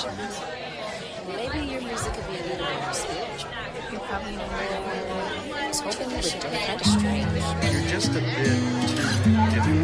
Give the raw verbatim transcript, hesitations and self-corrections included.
Maybe your music could be a little bit more spiritual. You're probably not right. I was hoping you would do it kind of strange. You're just a bit too different.